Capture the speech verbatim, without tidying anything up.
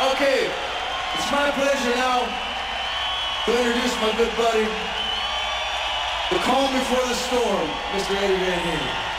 Okay, it's my pleasure now to introduce my good buddy, the calm before the storm, Mister Eddie Van Halen.